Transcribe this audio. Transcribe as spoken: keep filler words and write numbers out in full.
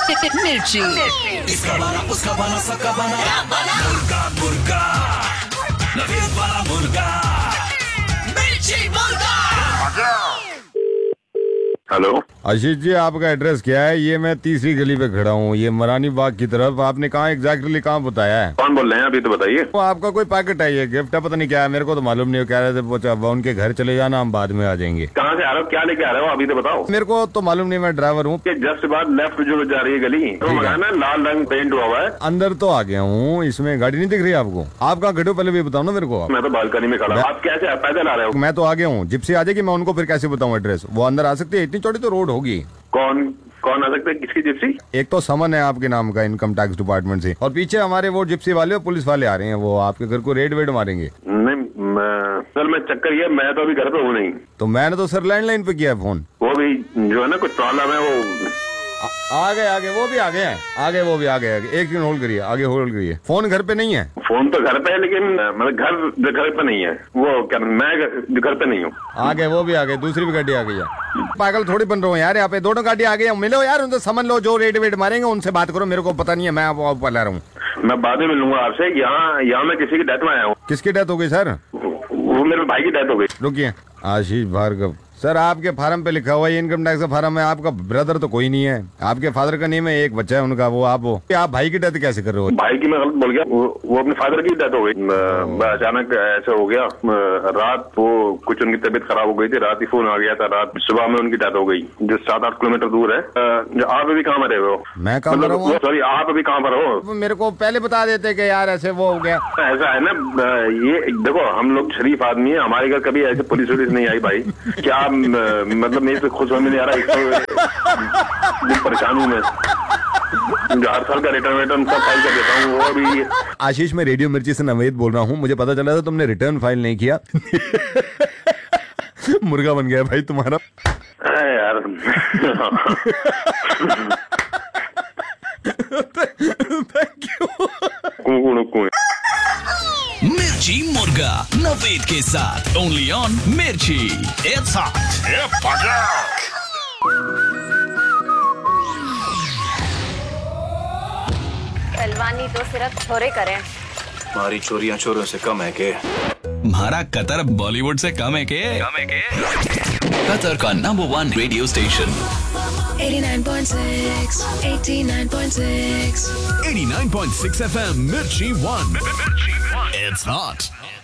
मिर्ची। इसका बना उसका बना सबका बना मुर्गा मुर्गा नवीद वाला मुर्गा मिर्ची मुर्गा। हेलो आशीष जी, आपका एड्रेस क्या है? ये मैं तीसरी गली पे खड़ा हूँ, ये मरानी बाग की तरफ। आपने कहाँ एग्जैक्टली कहाँ बताया है? कौन बोल रहे हैं अभी तो बताइए। वो आपका कोई पैकेट है, ये गिफ्ट है, पता नहीं क्या है, मेरे को तो मालूम नहीं। कह रहे थे वो उनके घर चले जाना, हम बाद में आ जाएंगे। कहाँ से आ रहे हो, क्या लेके आ रहे हो अभी तो बताओ। मेरे को तो मालूम नहीं, मैं ड्राइवर हूँ। जस्ट बाद लेफ्ट जो जा रही है गली तो मकान है, लाल रंग पेंट हुआ हुआ है। अंदर तो आ गया हूँ, इसमें गाड़ी नहीं दिख रही आपको? आप कहाँ खड़े हो पहले भी बताओ ना मेरे को। मैं तो बालकनी में खड़ा हूँ। आप कैसे पैदल आ रहे हो? मैं तो आ गया हूँ, जिप्सी आ जाएगी, मैं उनको फिर कैसे बताऊँ एड्रेस? वो अंदर आ सकती है? इतनी चौड़ी तो रोड होगी। कौन कौन आ सकते हैं? किसकी जिप्सी? एक तो समन है आपके नाम का इनकम टैक्स डिपार्टमेंट से, और पीछे हमारे वो जिप्सी वाले और पुलिस वाले आ रहे हैं, वो आपके घर को रेड वेड मारेंगे। नहीं मैं, सर मैं चक्कर ये मैं तो अभी घर पे हूँ नहीं। तो मैंने तो सर लैंडलाइन पे किया फोन। वो भी जो है ना कुछ प्रॉब्लम है वो आ, आ गए आगे, वो भी आ गए हैं, आगे वो भी आ गए। एक दिन होल्ड करिए, आगे होल्ड करिए। फोन घर पे नहीं है? फोन तो घर पे है लेकिन मतलब घर घर पे नहीं है। वो क्या मैं घर पे नहीं हूँ। आ गए, वो भी आ गए, दूसरी भी गाड़ी आ गई है। पागल थोड़ी बन रहा हूँ यार, यहाँ पे दोनों गाड़ी आ गई। मिलो यार, उनसे समझ लो, जो रेड वेड मारेंगे उनसे बात करो, मेरे को पता नहीं है, मैं ऊपर ला रहा हूँ। मैं बाद में मिलूंगा आपसे। यहाँ यहाँ मैं किसी की डेथ में आया हूँ। किसकी डेथ हो गई सर? वो मेरे भाई की डेथ हो गई। रुकिए, आशीष भार्गव सर, आपके फार्म पे लिखा हुआ है इनकम टैक्स का फार्म है। आपका ब्रदर तो कोई नहीं है, आपके फादर का नेम है, एक बच्चा है उनका, वो आप हो। आप भाई की डेथ कैसे कर रहे हो? भाई की मैं गलत बोल गया, वो, वो अपने फादर की डेथ हो गई। अचानक ऐसे हो गया, रात वो कुछ उनकी तबीयत खराब हो गई थी, रात ही फोन आ गया था, रात सुबह में उनकी डेथ हो गई, जो सात आठ किलोमीटर दूर है। आप अभी कहाँ पर रहे हो? मैं कहाँ पर हूँ? सॉरी, आप अभी कहाँ पर हो? मेरे को पहले बता देते कि यार ऐसे वो हो गया। ऐसा है ना, ये देखो हम लोग शरीफ आदमी है, हमारे घर कभी ऐसे पुलिस वुलिस नहीं आई भाई। क्या मतलब मेरे से खुश होने नहीं आ रहा, एक परेशान हूँ मैं। हर साल का रिटर्न रिटर्न सब फाइल कर देता हूँ। वो भी आशीष, मैं रेडियो मिर्ची से नवेद बोल रहा हूँ। मुझे पता चला था तुमने रिटर्न फाइल नहीं किया। मुर्गा बन गया भाई तुम्हारा यार। Thank you. मिर्ची मुर्गा नवेद के साथ ओनली ऑन मिर्ची। It's hot. पहलवानी तो सिर्फ छोरे करें। हमारी चोरियां चोरों से कम है के? हमारा कतर बॉलीवुड से कम है के? कम है के? कतर का number one radio station eighty-nine point six, eighty-nine point six, eighty-nine point six F M Mirchi One. It's hot.